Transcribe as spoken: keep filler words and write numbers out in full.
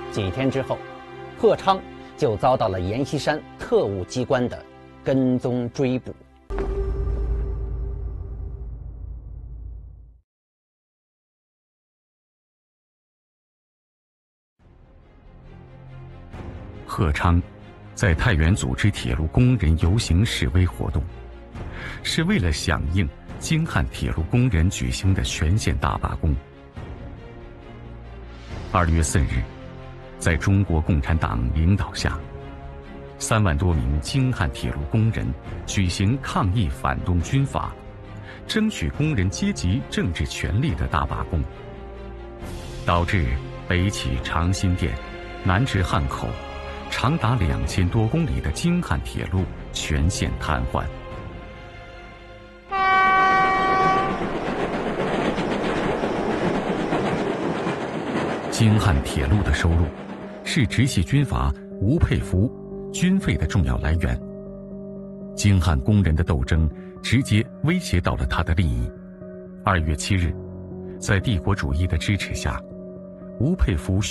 几天之后，贺昌就遭到了阎锡山特务机关的跟踪追捕。 贺昌在太原组织铁路工人游行示威活动，是为了响应京汉铁路工人举行的全线大罢工。二月四日，在中国共产党领导下，三万多名京汉铁路工人举行抗议反动军阀、争取工人阶级政治权利的大罢工，导致北起长辛店、南至汉口，长达两千多公里的京汉铁路全线瘫痪。京汉铁路的收入是直系军阀吴佩孚军费的重要来源。京汉工人的斗争直接威胁到了他的利益。二月七日，在帝国主义的支持下，吴佩孚